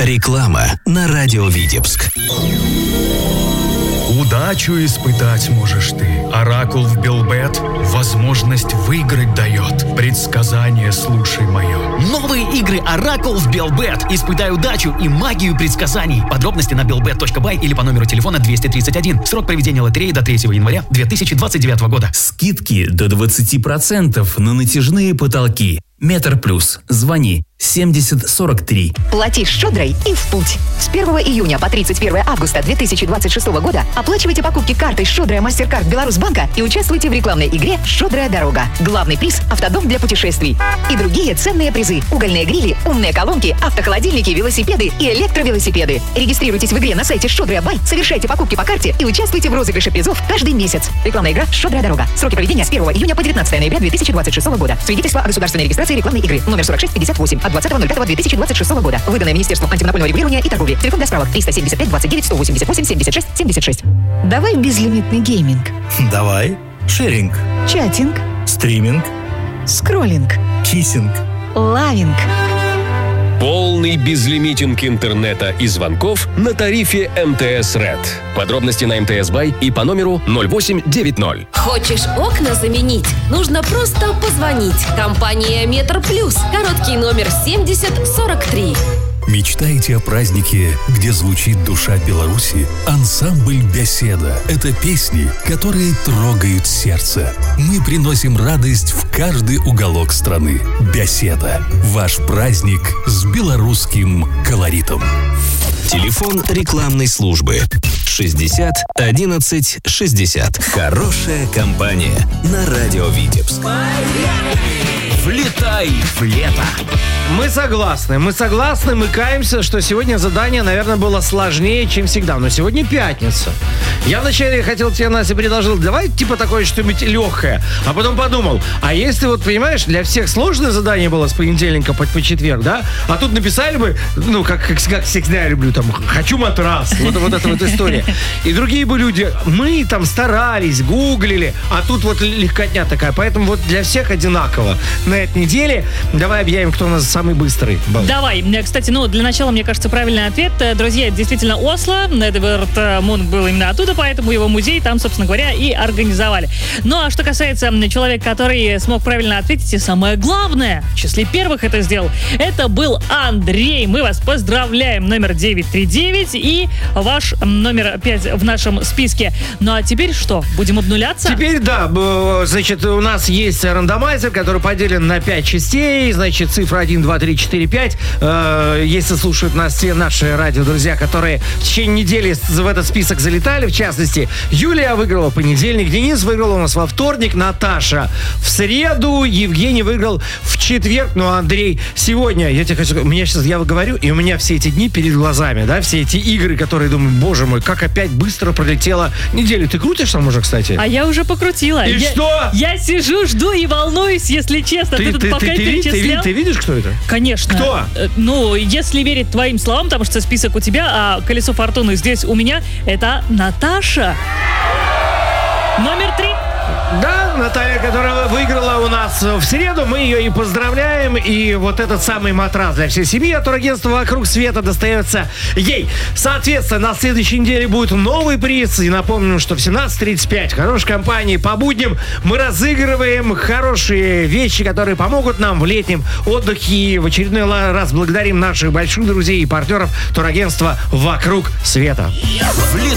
Реклама на радио Витебск. Удачу испытать можешь ты. Оракул в Белбет возможность выиграть дает. Предсказание слушай мое. Новые игры Оракул в Белбет. Испытай удачу и магию предсказаний. Подробности на belbet.by или по номеру телефона 231. Срок проведения лотереи до 3 января 2029 года. Скидки до 20% на натяжные потолки. Метр плюс. Звони 7043. Плати щедрой и в путь. С 1 июня по 31 августа 2026 года оплачивайте покупки картой «Щедрая Мастеркард Беларусьбанка» и участвуйте в рекламной игре «Щедрая дорога». Главный приз – автодом для путешествий. И другие ценные призы – угольные грили, умные колонки, автохолодильники, велосипеды и электровелосипеды. Регистрируйтесь в игре на сайте «Щедрая Бай», совершайте покупки по карте и участвуйте в розыгрыше призов каждый месяц. Рекламная игра «Щедрая дорога». Сроки проведения с 1 июня по 19 ноября 2026 года. Свидетельство о государственной регистрации рекламной игры. Номер 4658 от 20.05.2026 года. Выданное Министерством антимонопольного регулирования и торговли. Телефон для справок 375 29 188 76 76. Давай безлимитный гейминг. Давай. Шеринг. Чатинг. Стриминг. Скроллинг. Киссинг. Лавинг. Полный безлимитинг интернета и звонков на тарифе МТС Red. Подробности на МТС Бай и по номеру 0890. Хочешь окна заменить? Нужно просто позвонить. Компания Метр Плюс. Короткий номер 7043. Мечтаете о празднике, где звучит душа Беларуси? Ансамбль «Беседа» — это песни, которые трогают сердце. Мы приносим радость в каждый уголок страны. «Беседа» — ваш праздник с белорусским колоритом. Телефон рекламной службы 60 11 60. Хорошая компания на радио Витебск. Влетай в лето. Мы согласны, мы каемся, что сегодня задание, наверное, было сложнее, чем всегда. Но сегодня пятница. Я вначале хотел тебе, Настя, предложил, давай типа такое что-нибудь легкое. А потом подумал, а если вот, понимаешь, для всех сложное задание было с понедельника по четверг, да? А тут написали бы, ну, как всегда я люблю, там, хочу матрас. Вот эта вот история. И другие бы люди, мы там старались, гуглили, а тут вот легкотня такая. Поэтому вот для всех одинаково. На этой неделе давай объявим, кто у нас самый быстрый был. Давай. Кстати, для начала, мне кажется, правильный ответ. Друзья, это действительно Осло. Эдвард Мунк был именно оттуда, поэтому его музей там, собственно говоря, и организовали. Ну, а что касается человека, который смог правильно ответить, и самое главное, в числе первых это сделал, это был Андрей. Мы вас поздравляем. Номер 939 и ваш номер 5 в нашем списке. Ну, а теперь что? Будем обнуляться? Теперь, да. Значит, у нас есть рандомайзер, который поделен на 5 частей. Значит, цифра 1, 2, 3, 4, 5. Если слушают нас все наши радиодрузья, которые в течение недели в этот список залетали, в частности, Юлия выиграла в понедельник, Денис выиграл у нас во вторник, Наташа в среду, Евгений выиграл в четверг, ну, а Андрей сегодня. Я тебе хочу сказать, у меня сейчас, я говорю, и у меня все эти дни перед глазами, да, все эти игры, которые, думаю, боже мой, как опять быстро пролетела неделя. Ты крутишь там уже, кстати? А я уже покрутила. И что? Я сижу, жду и волнуюсь, если честно. Ты тут пока перечислял. Ты видишь, кто это? Конечно. Кто? Ну, если верить твоим словам, потому что список у тебя, а колесо фортуны здесь у меня, это Наташа. Номер 3. Да, Наталья, которая выиграла у нас в среду, мы ее и поздравляем. И вот этот самый матрас для всей семьи от турагентства «Вокруг света» достается ей. Соответственно, на следующей неделе будет новый приз. И напомним, что в 17:35 в хорошей компании по будням мы разыгрываем хорошие вещи, которые помогут нам в летнем отдыхе. И в очередной раз благодарим наших больших друзей и партнеров турагентства «Вокруг света».